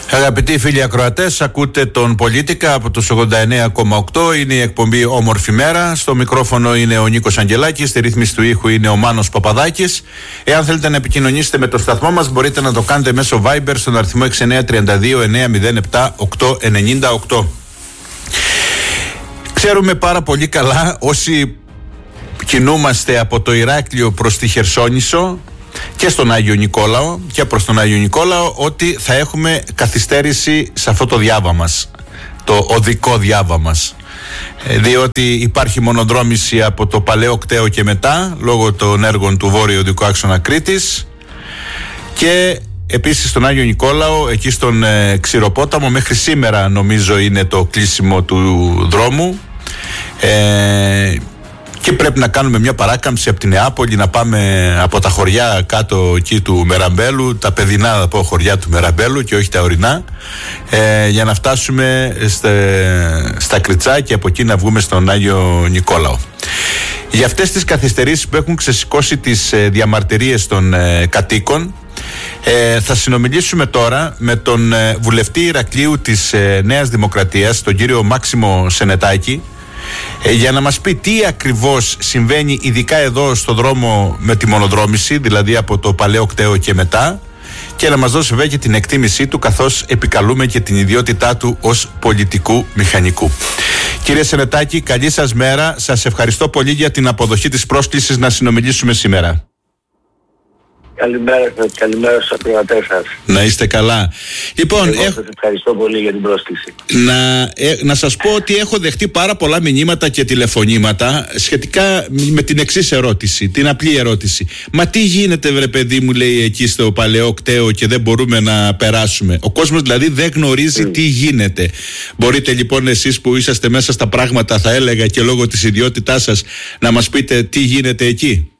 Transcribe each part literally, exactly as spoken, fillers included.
Αγαπητοί φίλοι ακροατές, ακούτε τον Πολίτικα από τους ογδόντα εννέα κόμμα οκτώ. Είναι η εκπομπή Όμορφη Μέρα. Στο μικρόφωνο είναι ο Νίκος Αγγελάκης. Στη ρύθμιση του ήχου είναι ο Μάνος Παπαδάκης. Εάν θέλετε να επικοινωνήσετε με το σταθμό μας, μπορείτε να το κάνετε μέσω Viber στον αριθμό έξι εννιά τρία δύο εννιά μηδέν επτά οκτώ εννιά οκτώ. Ξέρουμε πάρα πολύ καλά όσοι κινούμαστε από το Ηράκλειο προς τη Χερσόνησο και στον Άγιο Νικόλαο και προς τον Άγιο Νικόλαο ότι θα έχουμε καθυστέρηση σε αυτό το διάβα μας, το οδικό διάβα μας, διότι υπάρχει μονοδρόμηση από το Παλαιό Κταίο και μετά λόγω των έργων του Βόρειο Οδικού Άξονα Κρήτης, και επίσης στον Άγιο Νικόλαο, εκεί στον ε, Ξηροπόταμο, μέχρι σήμερα νομίζω είναι το κλείσιμο του δρόμου, ε, και πρέπει να κάνουμε μια παράκαμψη από την Νεάπολη, να πάμε από τα χωριά κάτω εκεί του Μεραμπέλου, τα παιδινά θα πω χωριά του Μεραμπέλου και όχι τα ορεινά, ε, για να φτάσουμε στα, στα Κριτσά και από εκεί να βγούμε στον Άγιο Νικόλαο. Για αυτές τις καθυστερήσεις που έχουν ξεσηκώσει τις ε, διαμαρτυρίες των ε, κατοίκων, ε, θα συνομιλήσουμε τώρα με τον ε, βουλευτή Ηρακλείου της ε, Νέας Δημοκρατίας, τον κύριο Μάξιμο Σενετάκη, Ε, για να μας πει τι ακριβώς συμβαίνει ειδικά εδώ στο δρόμο με τη μονοδρόμηση, δηλαδή από το Παλαιό Κταίο και μετά, και να μας δώσει βέβαια και την εκτίμησή του, καθώς επικαλούμε και την ιδιότητά του ως πολιτικού μηχανικού. Κύριε Σενετάκη, καλή σας μέρα. Σας ευχαριστώ πολύ για την αποδοχή της πρόσκλησης να συνομιλήσουμε σήμερα. Καλημέρα σας, καλημέρα στους ακροατές σας. Να είστε καλά. Λοιπόν, Εγώ έχ... σας ευχαριστώ πολύ για την πρόσκληση. Να, ε, να σας πω ότι έχω δεχτεί πάρα πολλά μηνύματα και τηλεφωνήματα σχετικά με την εξής ερώτηση, την απλή ερώτηση. Μα τι γίνεται, βρε παιδί μου, λέει, εκεί στο Παλαιό Κταίο και δεν μπορούμε να περάσουμε? Ο κόσμος δηλαδή δεν γνωρίζει mm. τι γίνεται. Μπορείτε λοιπόν εσείς που είσαστε μέσα στα πράγματα, θα έλεγα και λόγω της ιδιότητάς σας, να μας πείτε τι γίνεται εκεί?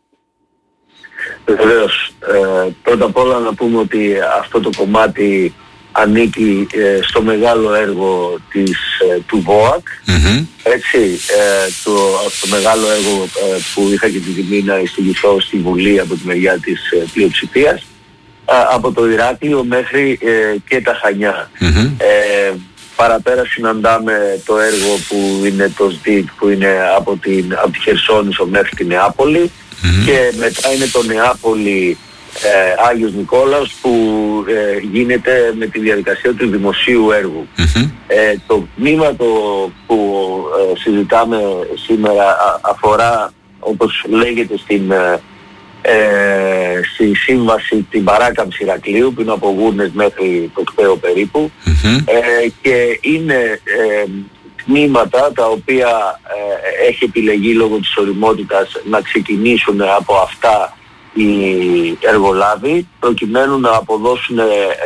Βεβαίως. Ε, πρώτα απ' όλα να πούμε ότι αυτό το κομμάτι ανήκει ε, στο μεγάλο έργο της, ε, του ΒΟΑΚ. Mm-hmm. Έτσι, ε, το, το μεγάλο έργο ε, που είχα και την τιμή να εισηγηθώ στη Βουλή από τη μεριά της ε, πλειοψηφίας, ε, από το Ηράκλειο μέχρι ε, και τα Χανιά. Mm-hmm. Ε, παραπέρα συναντάμε το έργο που είναι το ΣΔΙΤ, που είναι από, την, από τη Χερσόνησο μέχρι τη Νεάπολη. Mm-hmm. Και μετά είναι το Νεάπολη ε, Άγιος Νικόλαος, που ε, γίνεται με τη διαδικασία του δημοσίου έργου. Mm-hmm. Ε, το τμήμα το που ε, συζητάμε σήμερα α, αφορά, όπως λέγεται στην, ε, στη σύμβαση, την παράκαμψη Ηρακλείου, που είναι από Γούρνες μέχρι το Κταίο περίπου. Mm-hmm. ε, και είναι ε, τμήματα τα οποία ε, έχει επιλεγεί λόγω της οριμότητας να ξεκινήσουν από αυτά οι εργολάβοι, προκειμένου να αποδώσουν ε,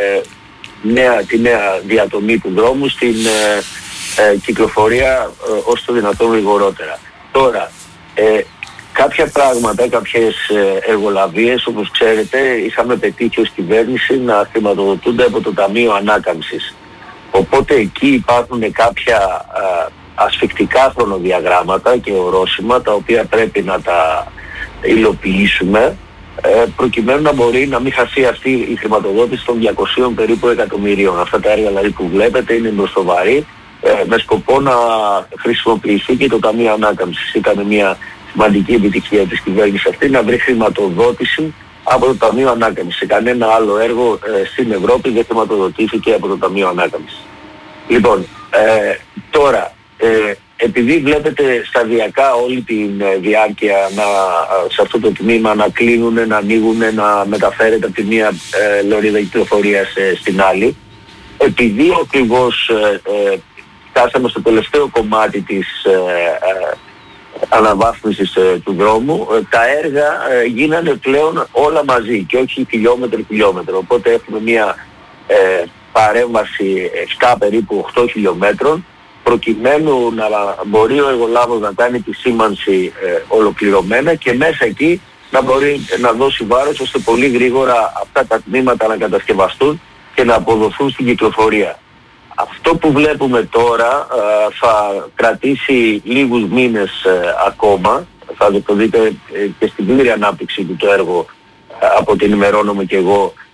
νέα, τη νέα διατομή του δρόμου στην ε, ε, κυκλοφορία ε, όσο το δυνατόν γρηγορότερα. Τώρα, ε, κάποια πράγματα, κάποιες ε, εργολαβίες, όπως ξέρετε, είχαμε πετύχει ως κυβέρνηση να χρηματοδοτούνται από το Ταμείο Ανάκαμψης. Οπότε εκεί υπάρχουν κάποια α, ασφικτικά χρονοδιαγράμματα και ορόσημα, τα οποία πρέπει να τα υλοποιήσουμε, ε, προκειμένου να μπορεί να μην χαθεί αυτή η χρηματοδότηση των διακοσίων περίπου εκατομμυρίων. Αυτά τα έργα δηλαδή που βλέπετε είναι μπροστοβαρή, ε, με σκοπό να χρησιμοποιηθεί και το Ταμείο Ανάκαμψης. Ήταν μια σημαντική επιτυχία της κυβέρνησης αυτή, να βρει χρηματοδότηση από το Ταμείο Ανάκαμψης. Σε κανένα άλλο έργο ε, στην Ευρώπη δεν χρηματοδοτήθηκε από το Ταμείο Ανάκαμψης. Λοιπόν, ε, τώρα, ε, επειδή βλέπετε σταδιακά όλη τη ε, διάρκεια να, σε αυτό το τμήμα να κλείνουν, να ανοίγουν, να μεταφέρεται από τη μία ε, λωρίδα κυκλοφορίας ε, στην άλλη, επειδή ακριβώς ε, ε, φτάσαμε στο τελευταίο κομμάτι της ε, ε, αναβάθμισης ε, του δρόμου, ε, τα έργα ε, γίνανε πλέον όλα μαζί και όχι χιλιόμετρο-χιλιόμετρο. Οπότε έχουμε μια ε, παρέμβαση επτά περίπου οκτώ χιλιόμετρων, προκειμένου να μπορεί ο εργολάβος να κάνει τη σήμανση ε, ολοκληρωμένα και μέσα εκεί να μπορεί να δώσει βάρος ώστε πολύ γρήγορα αυτά τα τμήματα να κατασκευαστούν και να αποδοθούν στην κυκλοφορία. Αυτό που βλέπουμε τώρα ε, θα κρατήσει λίγους μήνες ε, ακόμα. Θα το δείτε ε, και στην πλήρη ανάπτυξη του το έργο, ε, από την ημερώνομαι και εγώ,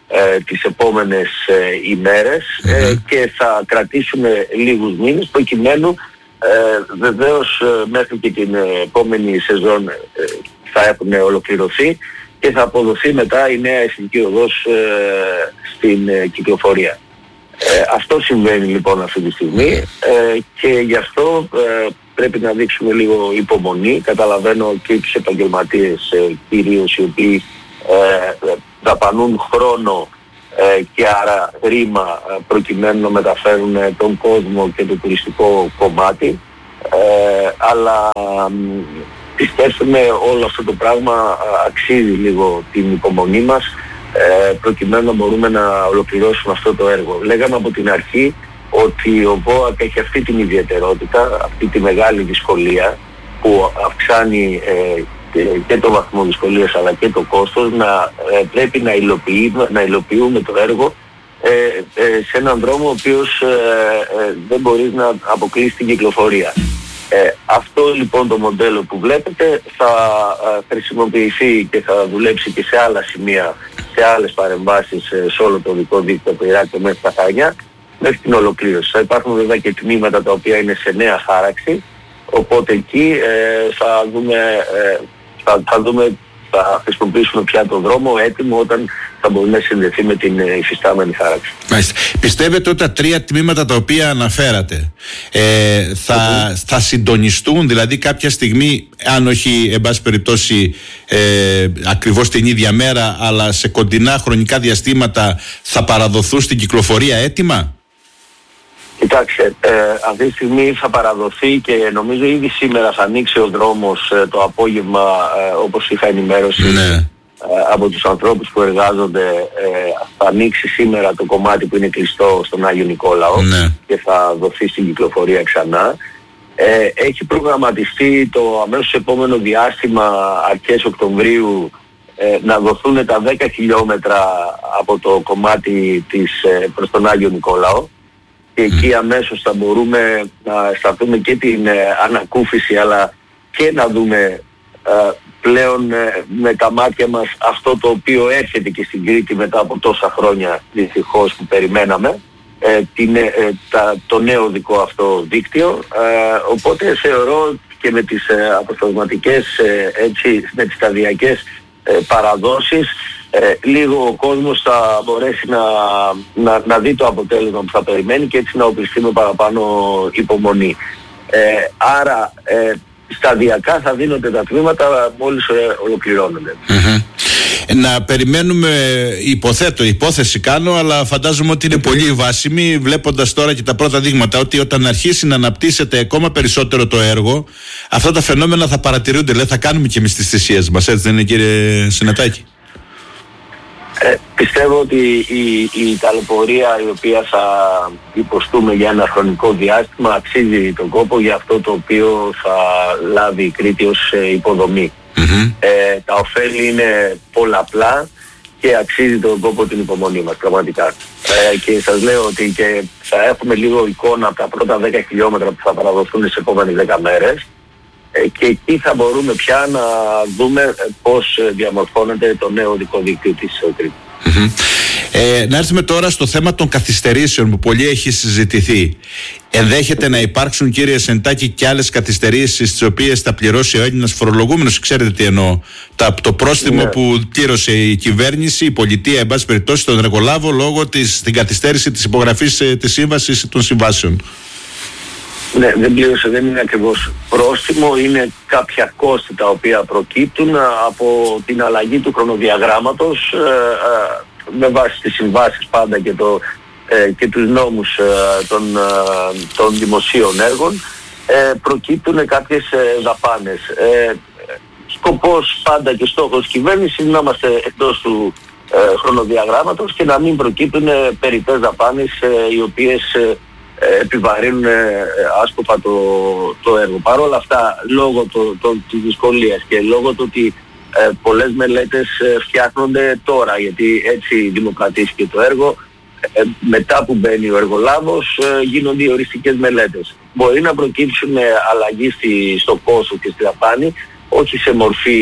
ε, τις επόμενες ε, ημέρες ε, και θα κρατήσουμε λίγους μήνες προκειμένου ε, βεβαίως ε, μέχρι και την επόμενη σεζόν ε, θα έχουν ολοκληρωθεί και θα αποδοθεί μετά η νέα εθνική οδός ε, στην ε, κυκλοφορία. Ε, αυτό συμβαίνει λοιπόν αυτή τη στιγμή ε, και γι' αυτό ε, πρέπει να δείξουμε λίγο υπομονή. Καταλαβαίνω και τους επαγγελματίες ε, κυρίως οι οποίοι ε, δαπανούν χρόνο ε, και άρα ρήμα ε, προκειμένου να μεταφέρουν ε, τον κόσμο και το τουριστικό κομμάτι ε, αλλά ε, πιστέψουμε όλο αυτό το πράγμα ε, αξίζει λίγο την υπομονή μας ε, προκειμένου να μπορούμε να ολοκληρώσουμε αυτό το έργο. Λέγαμε από την αρχή ότι ο ΒΟΑΚ έχει αυτή την ιδιαιτερότητα, αυτή τη μεγάλη δυσκολία που αυξάνει ε, και, και το βαθμό δυσκολίας αλλά και το κόστος, να ε, πρέπει να υλοποιούμε, να υλοποιούμε το έργο ε, ε, σε έναν δρόμο ο οποίος ε, ε, δεν μπορεί να αποκλείσει την κυκλοφορία. Ε, αυτό λοιπόν το μοντέλο που βλέπετε θα ε, χρησιμοποιηθεί και θα δουλέψει και σε άλλα σημεία, σε άλλες παρεμβάσεις ε, σε όλο το οδικό δίκτυο από το Ηράκλειο μέχρι τα Χανιά, μέχρι την ολοκλήρωση. Θα υπάρχουν βέβαια και τμήματα τα οποία είναι σε νέα χάραξη, οπότε εκεί ε, θα δούμε, ε, θα, θα δούμε, θα χρησιμοποιήσουμε πια τον δρόμο έτοιμο όταν θα μπορεί να συνδεθεί με την ε, υφιστάμενη χάραξη. Μάλιστα. Πιστεύετε ότι τα τρία τμήματα τα οποία αναφέρατε ε, θα, mm-hmm. θα συντονιστούν, δηλαδή κάποια στιγμή, αν όχι εν πάση περιπτώσει ε, ακριβώς την ίδια μέρα, αλλά σε κοντινά χρονικά διαστήματα θα παραδοθούν στην κυκλοφορία έτοιμα? Κοιτάξτε, ε, αυτή τη στιγμή θα παραδοθεί και νομίζω ήδη σήμερα θα ανοίξει ο δρόμος ε, το απόγευμα ε, όπως είχα ενημέρωση ναι. ε, από τους ανθρώπους που εργάζονται. Ε, θα ανοίξει σήμερα το κομμάτι που είναι κλειστό στον Άγιο Νικόλαο ναι. και θα δοθεί στην κυκλοφορία ξανά. Ε, έχει προγραμματιστεί το αμέσως επόμενο διάστημα αρχές Οκτωβρίου ε, να δοθούν τα δέκα χιλιόμετρα από το κομμάτι της, ε, προς τον Άγιο Νικόλαο. Και εκεί αμέσως θα μπορούμε να σταθούμε και την ε, ανακούφιση αλλά και να δούμε ε, πλέον ε, με τα μάτια μας αυτό το οποίο έρχεται και στην Κρήτη μετά από τόσα χρόνια δυστυχώς που περιμέναμε, ε, την, ε, τα, το νέο οδικό αυτό δίκτυο. Ε, οπότε θεωρώ και με τις ε, αποσπασματικές, ε, έτσι, με τις σταδιακές ε, παραδόσεις Ε, λίγο ο κόσμος θα μπορέσει να, να, να δει το αποτέλεσμα που θα περιμένει και έτσι να οπλιστεί με παραπάνω υπομονή. Ε, άρα ε, σταδιακά θα δίνονται τα τμήματα μόλις ε, ολοκληρώνονται. Mm-hmm. Να περιμένουμε, υποθέτω, υπόθεση κάνω, αλλά φαντάζομαι ότι είναι πολύ βάσιμη, βλέποντας τώρα και τα πρώτα δείγματα, ότι όταν αρχίσει να αναπτύσσεται ακόμα περισσότερο το έργο, αυτά τα φαινόμενα θα παρατηρούνται. Λέει, θα κάνουμε και εμείς τις θυσίες μας, έτσι δεν είναι, κύριε Συνετάκη? Ε, πιστεύω ότι η, η ταλαιπωρία η οποία θα υποστούμε για ένα χρονικό διάστημα αξίζει τον κόπο για αυτό το οποίο θα λάβει η Κρήτη ως ε, υποδομή. Mm-hmm. Ε, τα ωφέλη είναι πολλαπλά και αξίζει τον κόπο την υπομονή μας πραγματικά. Ε, και σας λέω ότι και θα έχουμε λίγο εικόνα από τα πρώτα δέκα χιλιόμετρα που θα παραδοθούν στις επόμενες δέκα μέρες. Και εκεί θα μπορούμε πια να δούμε πώς διαμορφώνεται το νέο οδικό δίκτυο της Κρήτης. Mm-hmm. Ε, να έρθουμε τώρα στο θέμα των καθυστερήσεων που πολύ έχει συζητηθεί. Ενδέχεται να υπάρξουν, κύριε Σεντάκη, και άλλες καθυστερήσεις τις οποίες θα πληρώσει ο Έλληνας φορολογούμενος? Ξέρετε τι εννοώ? Τα, το πρόστιμο ναι. που πλήρωσε η κυβέρνηση, η πολιτεία, εν πάση περιπτώσει, στον εργολάβο λόγω της την καθυστέρηση της υπογραφής ε, της σύμβασης των συμβάσεων. Ναι, δεν πλήρωσε, δεν είναι ακριβώς πρόστιμο, είναι κάποια κόστη τα οποία προκύπτουν από την αλλαγή του χρονοδιαγράμματος ε, ε, με βάση τις συμβάσεις πάντα και, το, ε, και τους νόμους ε, των, ε, των δημοσίων έργων ε, προκύπτουν κάποιες ε, δαπάνες. Ε, σκοπός πάντα και στόχος της κυβέρνησης είναι να είμαστε εκτός του ε, χρονοδιαγράμματος και να μην προκύπτουν ε, περιττές δαπάνες ε, οι οποίες ε, επιβαρύνουν άσκοπα το, το έργο. Παρ' όλα αυτά, λόγω το, το, της δυσκολίας και λόγω του ότι ε, πολλές μελέτες ε, φτιάχνονται τώρα, γιατί έτσι δημοκρατήθηκε το έργο, ε, μετά που μπαίνει ο εργολάβος ε, γίνονται οι οριστικές μελέτες. Μπορεί να προκύψουν ε, αλλαγή στη, στο κόστος και στη δαπάνη, όχι σε μορφή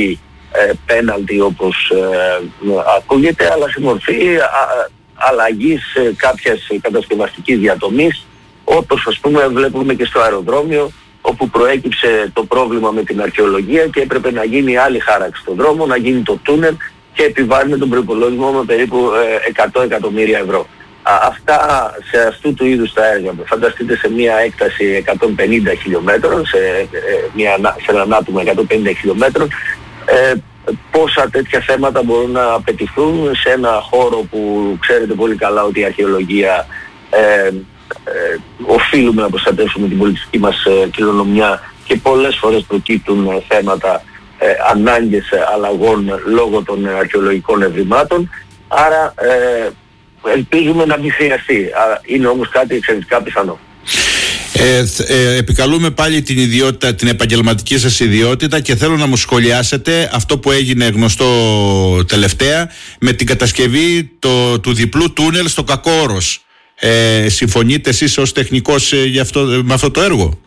ε, πέναλτι όπως ε, ακούγεται, αλλά σε μορφή α, αλλαγής ε, κάποιας κατασκευαστικής διατομής, όπως ας πούμε βλέπουμε και στο αεροδρόμιο, όπου προέκυψε το πρόβλημα με την αρχαιολογία και έπρεπε να γίνει άλλη χάραξη στον δρόμο, να γίνει το τούνελ και επιβάλλει τον προϋπολογισμό με περίπου ε, εκατό εκατομμύρια ευρώ. Α, αυτά σε αυτού του είδους τα έργα, φανταστείτε σε μια έκταση εκατόν πενήντα χιλιόμετρων, σε, ε, μια, σε έναν άτομο εκατόν πενήντα χιλιόμετρων, ε, πόσα τέτοια θέματα μπορούν να απαιτηθούν σε ένα χώρο που ξέρετε πολύ καλά ότι η αρχαιολογία ε, ε, οφείλουμε να προστατεύσουμε την πολιτιστική μας ε, κληρονομιά και πολλές φορές προκύπτουν ε, θέματα, ε, ανάγκες ε, αλλαγών λόγω των αρχαιολογικών ευρημάτων. Άρα ε, ελπίζουμε να μην χρειαστεί. Είναι όμως κάτι εξαιρετικά πιθανό. Ε, ε, επικαλούμε πάλι την ιδιότητα, την επαγγελματική σας ιδιότητα και θέλω να μου σχολιάσετε αυτό που έγινε γνωστό τελευταία με την κατασκευή το, του διπλού τούνελ στο Κακόρος. Ε, συμφωνείτε εσείς ως τεχνικός ε, για αυτό, με αυτό το έργο?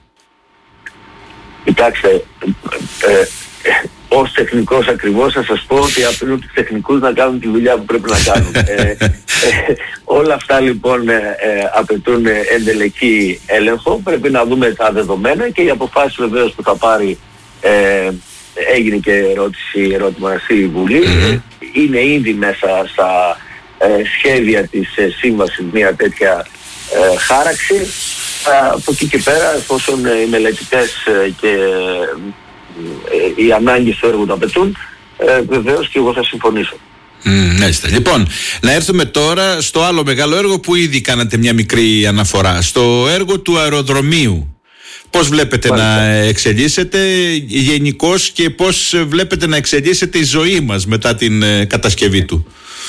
Κοιτάξτε, ε, ε, ως τεχνικός ακριβώς θα σας πω ότι αφήνω τους τεχνικούς να κάνουν τη δουλειά που πρέπει να κάνουν. ε, ε, όλα αυτά λοιπόν ε, ε, απαιτούν εντελεχή έλεγχο. Πρέπει να δούμε τα δεδομένα και οι αποφάσεις βεβαίως που θα πάρει, ε, έγινε και ερώτηση, ερώτημα στη Βουλή, mm-hmm. είναι ήδη μέσα στα ε, σχέδια της ε, σύμβασης μια τέτοια ε, χάραξη. Ε, από εκεί και πέρα, εφόσον ε, οι μελετητές ε, και ε, οι ανάγκες του έργου το απαιτούν, ε, βεβαίως και εγώ θα συμφωνήσω. Mm, έτσι. Λοιπόν, να έρθουμε τώρα στο άλλο μεγάλο έργο που ήδη κάνατε μια μικρή αναφορά, στο έργο του αεροδρομίου. Πώς βλέπετε Μάλιστα. να εξελίσσεται γενικώς και πώς βλέπετε να εξελίσσεται η ζωή μας μετά την ε, κατασκευή του?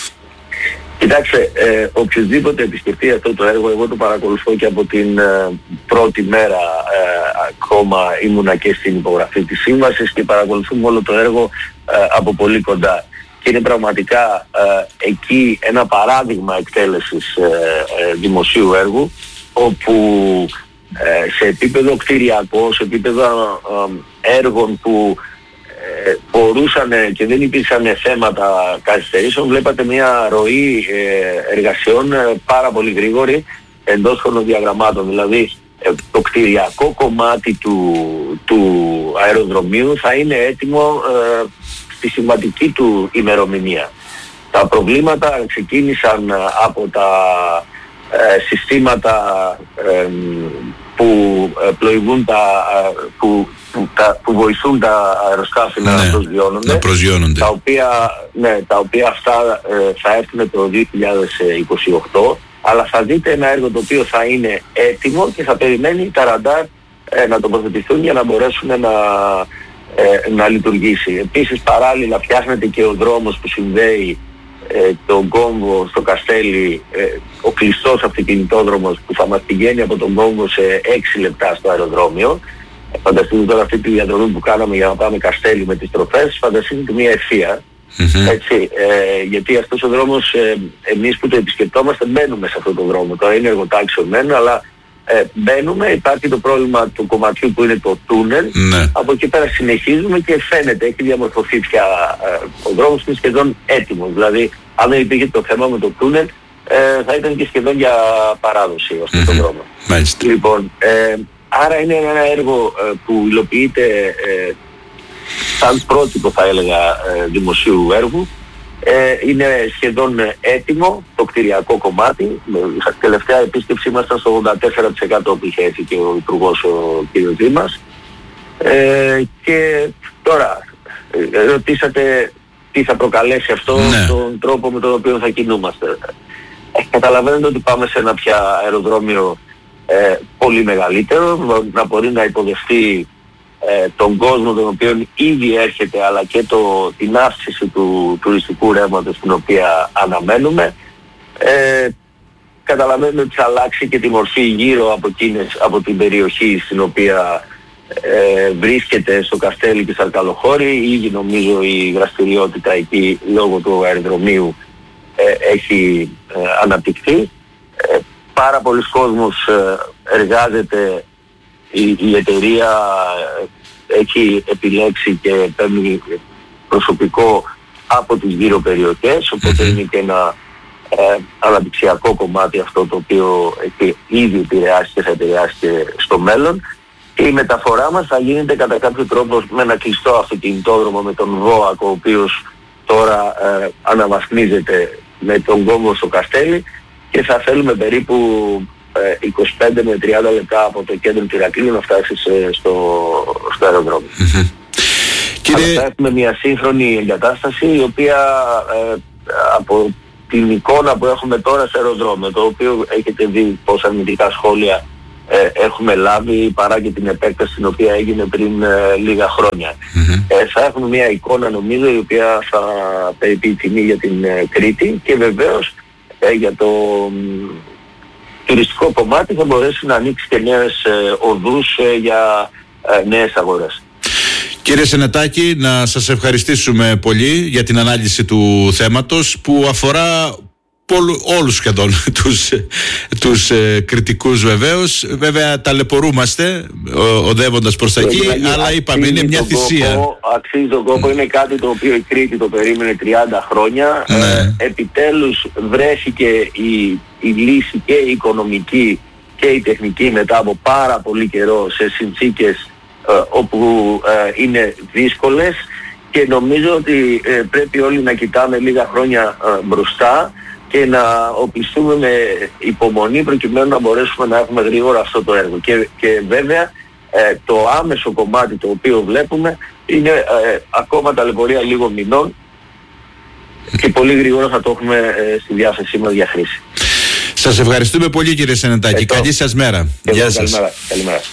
Κοιτάξτε, ε, οποιοδήποτε επισκεφτεί αυτό το έργο, εγώ το παρακολουθώ και από την ε, πρώτη μέρα ε, ακόμα ήμουνα και στην υπογραφή της σύμβασης και παρακολουθούμε όλο το έργο ε, από πολύ κοντά. Και είναι πραγματικά ε, εκεί ένα παράδειγμα εκτέλεσης ε, ε, δημοσίου έργου, όπου ε, σε επίπεδο κτηριακό, σε επίπεδο ε, έργων που ε, μπορούσαν και δεν υπήρξαν θέματα καθυστερήσεων, βλέπατε μια ροή ε, εργασιών ε, πάρα πολύ γρήγορη εντός χρονοδιαγραμμάτων. Δηλαδή ε, το κτηριακό κομμάτι του, του αεροδρομίου θα είναι έτοιμο ε, στη συμβατική του ημερομηνία. Τα προβλήματα ξεκίνησαν από τα ε, συστήματα ε, που ε, πλοηγούν τα, ε, που, που, τα, που βοηθούν τα αεροσκάφη ναι, να προσγειώνονται, να προσγειώνονται. Τα οποία, ναι, τα οποία αυτά ε, θα έρθουν το δύο χιλιάδες είκοσι οκτώ, αλλά θα δείτε ένα έργο το οποίο θα είναι έτοιμο και θα περιμένει τα ραντάρ ε, να τοποθετηθούν για να μπορέσουν να Ε, να λειτουργήσει. Επίσης παράλληλα φτιάχνεται και ο δρόμος που συνδέει ε, τον Κόμβο στο Καστέλι, ε, ο κλειστός αυτοκινητόδρομος που θα μας πηγαίνει από τον Κόμβο σε έξι λεπτά στο αεροδρόμιο. Ε, φανταστείτε τώρα αυτή τη διαδρομή που κάναμε για να πάμε Καστέλι με τις τροφές, φανταστείτε μια ευθεία. Mm-hmm. Έτσι, ε, γιατί αυτός ο δρόμος, ε, εμείς που το επισκεπτόμαστε μπαίνουμε σε αυτόν τον δρόμο. Τώρα είναι εργοτάξιο μεν, αλλά Ε, μπαίνουμε, υπάρχει το πρόβλημα του κομματιού που είναι το τούνελ, ναι. Από εκεί πέρα συνεχίζουμε και φαίνεται, έχει διαμορφωθεί πια ε, ο δρόμος είναι σχεδόν έτοιμος. Δηλαδή αν δεν υπήρχε το θέμα με το τούνελ ε, θα ήταν και σχεδόν για παράδοση αυτό mm-hmm. το δρόμο. Μάλιστα. Λοιπόν, ε, άρα είναι ένα έργο ε, που υλοποιείται ε, σαν πρότυπο θα έλεγα ε, δημοσίου έργου. Ε, είναι σχεδόν έτοιμο το κτηριακό κομμάτι. Η τελευταία επίσκεψη ήμασταν στο ογδόντα τέσσερα τοις εκατό που είχε έρθει και ο Υπουργός ο κ. Δήμας. Ε, και τώρα ε, ρωτήσατε τι θα προκαλέσει αυτό ναι. τον τρόπο με τον οποίο θα κινούμαστε. Ε, καταλαβαίνετε ότι πάμε σε ένα πια αεροδρόμιο ε, πολύ μεγαλύτερο, να μπορεί να υποδεχτεί Ε, τον κόσμο τον οποίο ήδη έρχεται, αλλά και το, την αύξηση του τουριστικού ρεύματος την οποία αναμένουμε. Ε, καταλαβαίνουμε ότι θα αλλάξει και τη μορφή γύρω από, εκείνες, από την περιοχή στην οποία ε, βρίσκεται στο Καστέλι και Σαρκαλοχώρη. Ήδη νομίζω η δραστηριότητα εκεί λόγω του αεροδρομίου ε, έχει ε, αναπτυχθεί. Ε, πάρα πολλοί κόσμος ε, εργάζεται. Η, η εταιρεία έχει επιλέξει και παίρνει προσωπικό από τις γύρω περιοχές, οπότε είναι και ένα ε, αναπτυξιακό κομμάτι αυτό το οποίο ήδη επηρεάσει και θα επηρεάσει και στο μέλλον. Και η μεταφορά μας θα γίνεται κατά κάποιο τρόπο με ένα κλειστό αυτοκινητόδρομο με τον ΒΟΑΚ, ο οποίος τώρα ε, αναβαθμίζεται με τον κόμβο στο Καστέλι, και θα θέλουμε περίπου ε, είκοσι πέντε με τριάντα λεπτά από το κέντρο του Ηρακλείου να φτάσεις ε, στο, στο αεροδρόμιο. Mm-hmm. Κύριε... Αλλά θα έχουμε μια σύγχρονη εγκατάσταση η οποία ε, από την εικόνα που έχουμε τώρα σε αεροδρόμιο, το οποίο έχετε δει πόσα αρνητικά σχόλια ε, έχουμε λάβει παρά και την επέκταση την οποία έγινε πριν ε, λίγα χρόνια. Mm-hmm. Ε, θα έχουμε μια εικόνα νομίζω η οποία θα περιποιεί τιμή για την ε, Κρήτη, και βεβαίως ε, για το ε, τουριστικό κομμάτι θα μπορέσει να ανοίξει και νέες ε, οδούς ε, για ε, νέες αγορές. Κύριε Σενετάκη, να σας ευχαριστήσουμε πολύ για την ανάλυση του θέματος που αφορά πολλού, όλους σχεδόν τους, τους ε, κριτικούς βεβαίως. Βέβαια ταλαιπωρούμαστε οδεύοντας προς τα εκεί, αλλά είπαμε είναι μια θυσία. Κόπο, αξίζει τον κόπο, mm. είναι κάτι το οποίο η Κρήτη το περίμενε τριάντα χρόνια. Mm. Ε, επιτέλους βρέθηκε η, η λύση και η οικονομική και η τεχνική μετά από πάρα πολύ καιρό σε συνθήκες Uh, όπου uh, είναι δύσκολες, και νομίζω ότι uh, πρέπει όλοι να κοιτάμε λίγα χρόνια uh, μπροστά και να οπλιστούμε με υπομονή προκειμένου να μπορέσουμε να έχουμε γρήγορα αυτό το έργο. Και, και βέβαια uh, το άμεσο κομμάτι το οποίο βλέπουμε είναι uh, ακόμα ταλαιπωρία λίγων μηνών, και πολύ γρήγορα θα το έχουμε uh, στη διάθεσή μας για χρήση. Σας ευχαριστούμε πολύ κύριε Σενετάκη. Ευχαριστώ. Καλή σας μέρα. Και Γεια σας. Καλημέρα. Καλημέρα.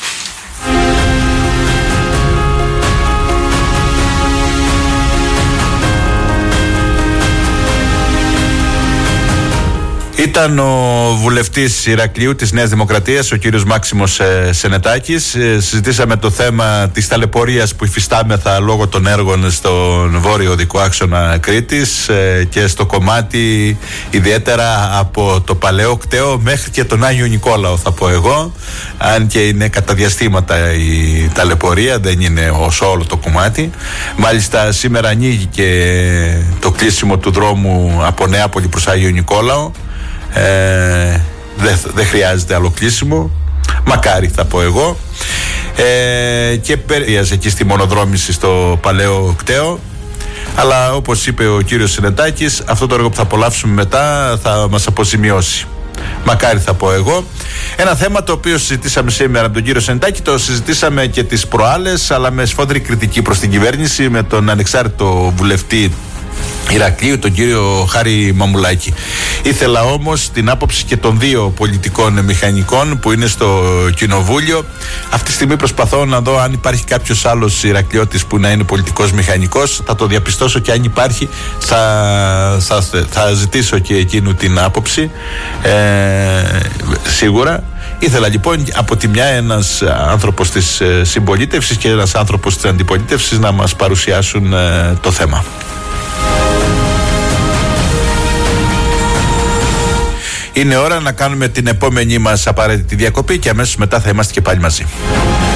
Ήταν ο βουλευτής Ηρακλείου της Νέας Δημοκρατίας, ο κύριος Μάξιμος ε, Σενετάκης. Ε, συζητήσαμε το θέμα της ταλαιπωρίας που υφιστάμεθα λόγω των έργων στον βόρειο οδικό άξονα Κρήτης ε, και στο κομμάτι ιδιαίτερα από το Παλαιό Κταίο μέχρι και τον Άγιο Νικόλαο, θα πω εγώ, αν και είναι κατά διαστήματα η ταλαιπωρία, δεν είναι ως όλο το κομμάτι. Μάλιστα σήμερα ανοίγει και το κλείσιμο του δρόμου από Νεάπολη προς Άγιο Νικόλαο. Ε, δεν δε χρειάζεται άλλο κλείσιμο, μακάρι θα πω εγώ, ε, και περίαζε εκεί στη μονοδρόμηση στο Παλαιό Κταίο. Αλλά όπως είπε ο κύριος Σενετάκης, αυτό το έργο που θα απολαύσουμε μετά θα μας αποζημιώσει, μακάρι θα πω εγώ. Ένα θέμα το οποίο συζητήσαμε σήμερα με τον κύριο Σενετάκη, το συζητήσαμε και τις προάλλες, αλλά με σφόδρη κριτική προς την κυβέρνηση, με τον ανεξάρτητο βουλευτή Ηρακλείου, τον κύριο Χάρη Μαμουλάκη. Ήθελα όμως την άποψη και των δύο πολιτικών μηχανικών που είναι στο κοινοβούλιο. Αυτή τη στιγμή προσπαθώ να δω αν υπάρχει κάποιος άλλος Ηρακλειώτης που να είναι πολιτικός μηχανικός. Θα το διαπιστώσω, και αν υπάρχει θα, θα, θα ζητήσω και εκείνου την άποψη, ε, σίγουρα. Ήθελα λοιπόν από τη μια ένας άνθρωπος της συμπολίτευσης και ένας άνθρωπος της αντιπολίτευσης να μας παρουσιάσουν ε, το θέμα. Είναι ώρα να κάνουμε την επόμενη μας απαραίτητη διακοπή και αμέσως μετά θα είμαστε και πάλι μαζί.